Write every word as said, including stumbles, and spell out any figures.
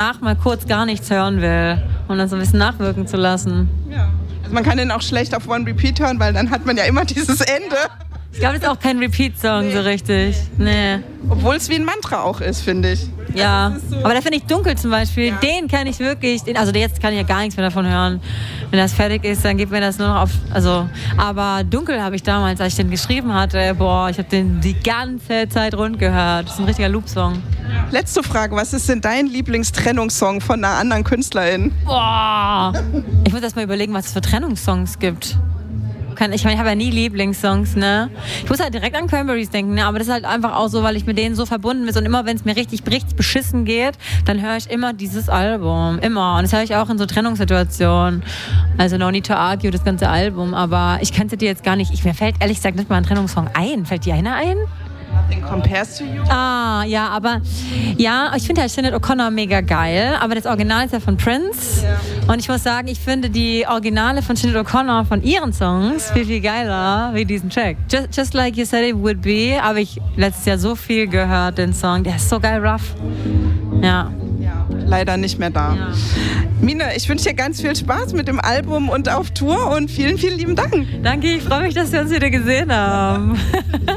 danach mal kurz gar nichts hören will, um dann so ein bisschen nachwirken zu lassen. Ja. Also man kann den auch schlecht auf One Repeat hören, weil dann hat man ja immer dieses Ende. Ich glaube, das ist auch kein Repeat-Song nee. so richtig. Nee. Obwohl es wie ein Mantra auch ist, finde ich. Ja, so aber da finde ich Dunkel zum Beispiel, ja. den kann ich wirklich, den, also jetzt kann ich ja gar nichts mehr davon hören. Wenn das fertig ist, dann gibt mir das nur noch auf, also, aber Dunkel habe ich damals, als ich den geschrieben hatte, boah, ich habe den die ganze Zeit rund gehört. Das ist ein richtiger Loop-Song. Letzte Frage, was ist denn dein Lieblingstrennungssong von einer anderen Künstlerin? Boah, ich muss erst mal überlegen, was es für Trennungssongs gibt. Ich meine, ich habe ja nie Lieblingssongs, ne? Ich muss halt direkt an Cranberries denken, ne? Aber das ist halt einfach auch so, weil ich mit denen so verbunden bin. Und immer, wenn es mir richtig, richtig beschissen geht, dann höre ich immer dieses Album. Immer. Und das höre ich auch in so Trennungssituationen. Also No Need to Argue, das ganze Album. Aber ich kannte die jetzt gar nicht. Ich, mir fällt ehrlich gesagt nicht mal ein Trennungssong ein. Fällt dir einer ein? Nothing Compares to You. Ah, ja, aber ja, ich finde ja Sinéad O'Connor mega geil, aber das Original ist ja von Prince. Ja. Und ich muss sagen, ich finde die Originale von Sinéad O'Connor von ihren Songs ja. viel, viel geiler wie diesen Track. Just, just Like You Said It Would Be, habe ich letztes Jahr so viel gehört, den Song. Der ist so geil rough. Ja. Ja, leider nicht mehr da. Ja. Mine, ich wünsche dir ganz viel Spaß mit dem Album und auf Tour und vielen, vielen lieben Dank. Danke, ich freue mich, dass wir uns wieder gesehen haben.